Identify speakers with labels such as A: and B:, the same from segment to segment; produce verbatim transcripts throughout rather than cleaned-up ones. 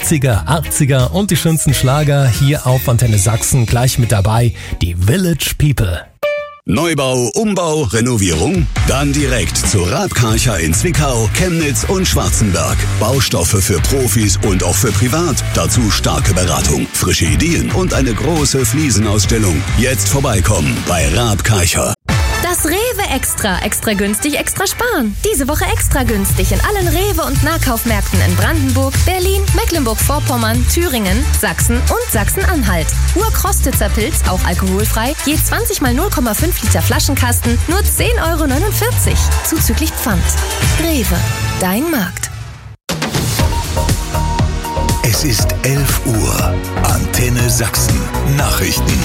A: siebziger, achtziger und die schönsten Schlager hier auf Antenne Sachsen. Gleich mit dabei die Village People.
B: Neubau, Umbau, Renovierung? Dann direkt zu Raab Karcher in Zwickau, Chemnitz und Schwarzenberg. Baustoffe für Profis und auch für privat. Dazu starke Beratung, frische Ideen und eine große Fliesenausstellung. Jetzt vorbeikommen bei Raab Karcher.
C: Das Rewe Extra. Extra günstig, extra sparen. Diese Woche extra günstig in allen Rewe- und Nahkaufmärkten in Brandenburg, Berlin, Mecklenburg-Vorpommern, Thüringen, Sachsen und Sachsen-Anhalt. Urkrostitzer Pilz, auch alkoholfrei, je zwanzig mal null Komma fünf Liter Flaschenkasten, nur zehn Euro neunundvierzig. Zuzüglich Pfand. Rewe, dein Markt.
D: Es ist elf Uhr. Antenne Sachsen. Nachrichten.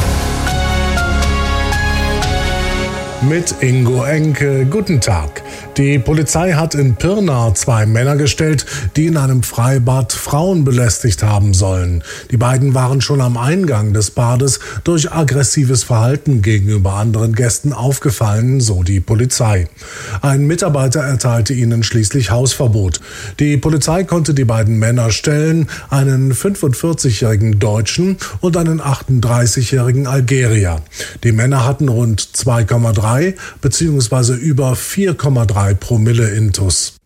E: Mit Ingo Enke. Guten Tag. Die Polizei hat in Pirna zwei Männer gestellt, die in einem Freibad Frauen belästigt haben sollen. Die beiden waren schon am Eingang des Bades durch aggressives Verhalten gegenüber anderen Gästen aufgefallen, so die Polizei. Ein Mitarbeiter erteilte ihnen schließlich Hausverbot. Die Polizei konnte die beiden Männer stellen, einen fünfundvierzigjährigen Deutschen und einen achtunddreißigjährigen Algerier. Die Männer hatten rund zwei Komma drei bzw. über vier Komma drei Promille Intus.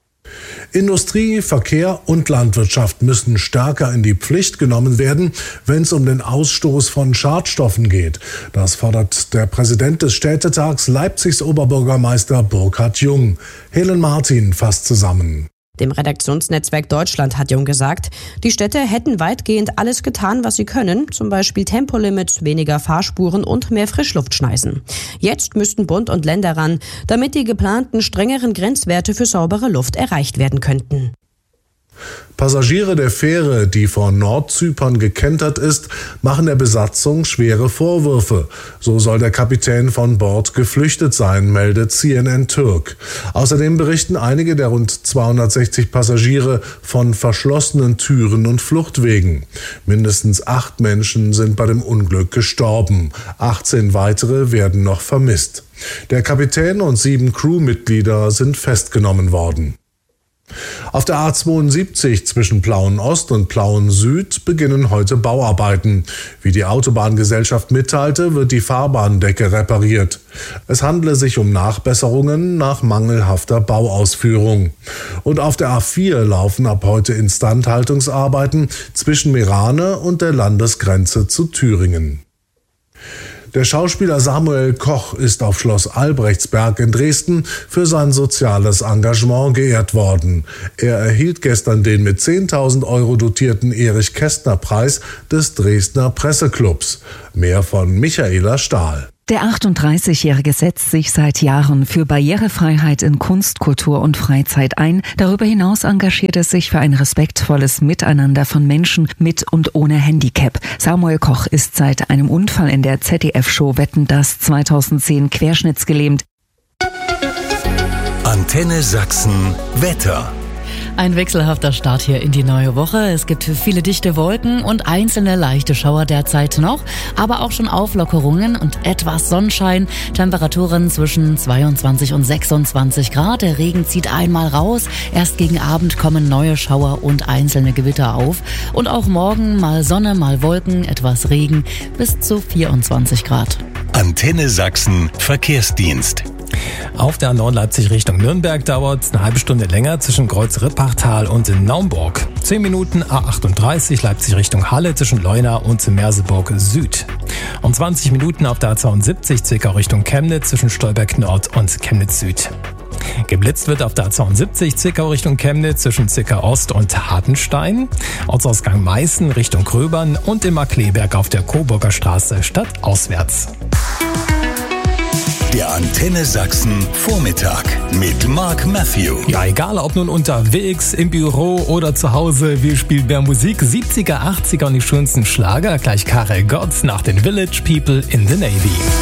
E: Industrie, Verkehr und Landwirtschaft müssen stärker in die Pflicht genommen werden, wenn es um den Ausstoß von Schadstoffen geht. Das fordert der Präsident des Städtetags, Leipzigs Oberbürgermeister Burkhard Jung. Helen Martin fasst zusammen.
F: Dem Redaktionsnetzwerk Deutschland hat Jung gesagt, die Städte hätten weitgehend alles getan, was sie können, zum Beispiel Tempolimit, weniger Fahrspuren und mehr Frischluftschneisen. Jetzt müssten Bund und Länder ran, damit die geplanten strengeren Grenzwerte für saubere Luft erreicht werden könnten.
E: Passagiere der Fähre, die vor Nordzypern gekentert ist, machen der Besatzung schwere Vorwürfe. So soll der Kapitän von Bord geflüchtet sein, meldet C N N Türk. Außerdem berichten einige der rund zweihundertsechzig Passagiere von verschlossenen Türen und Fluchtwegen. Mindestens acht Menschen sind bei dem Unglück gestorben. achtzehn weitere werden noch vermisst. Der Kapitän und sieben Crewmitglieder sind festgenommen worden. Auf der A zweiundsiebzig zwischen Plauen-Ost und Plauen-Süd beginnen heute Bauarbeiten. Wie die Autobahngesellschaft mitteilte, wird die Fahrbahndecke repariert. Es handele sich um Nachbesserungen nach mangelhafter Bauausführung. Und auf der A vier laufen ab heute Instandhaltungsarbeiten zwischen Merane und der Landesgrenze zu Thüringen. Der Schauspieler Samuel Koch ist auf Schloss Albrechtsberg in Dresden für sein soziales Engagement geehrt worden. Er erhielt gestern den mit zehntausend Euro dotierten Erich-Kästner-Preis des Dresdner Presseclubs. Mehr von Michaela Stahl.
G: Der achtunddreißigjährige setzt sich seit Jahren für Barrierefreiheit in Kunst, Kultur und Freizeit ein. Darüber hinaus engagiert er sich für ein respektvolles Miteinander von Menschen mit und ohne Handicap. Samuel Koch ist seit einem Unfall in der Z D F-Show Wetten, dass zweitausendzehn querschnittsgelähmt.
D: Antenne Sachsen Wetter.
H: Ein wechselhafter Start hier in die neue Woche. Es gibt viele dichte Wolken und einzelne leichte Schauer derzeit noch, aber auch schon Auflockerungen und etwas Sonnenschein. Temperaturen zwischen zweiundzwanzig und sechsundzwanzig Grad. Der Regen zieht einmal raus. Erst gegen Abend kommen neue Schauer und einzelne Gewitter auf. Und auch morgen mal Sonne, mal Wolken, etwas Regen bis zu vierundzwanzig Grad.
D: Antenne Sachsen Verkehrsdienst.
A: Auf der A neun Leipzig Richtung Nürnberg dauert es eine halbe Stunde länger zwischen Kreuz-Rippachtal und in Naumburg. zehn Minuten A achtunddreißig Leipzig Richtung Halle zwischen Leuna und Merseburg Süd. Und zwanzig Minuten auf der A zweiundsiebzig Zwickau Richtung Chemnitz zwischen Stolberg Nord und Chemnitz Süd. Geblitzt wird auf der A zweiundsiebzig Zwickau Richtung Chemnitz zwischen Zwickau Ost und Hartenstein. Ortsausgang Meißen Richtung Gröbern und in Markleberg auf der Coburger Straße stadtauswärts.
D: Der Antenne Sachsen Vormittag mit Mark Matthew.
A: Ja, egal ob nun unterwegs, im Büro oder zu Hause, wir spielen mehr Musik, siebziger, achtziger und die schönsten Schlager, gleich Karel Gott nach den Village People in the Navy.